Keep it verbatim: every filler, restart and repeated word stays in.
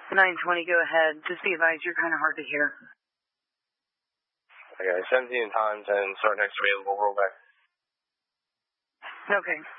nine twenty, go ahead. Just be advised, you're kind of hard to hear. Okay, seventeen times and start next available, roll back. Okay.